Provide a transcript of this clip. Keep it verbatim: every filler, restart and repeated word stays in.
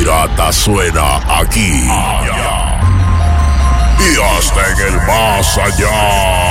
pirata suena aquí y hasta en el más allá.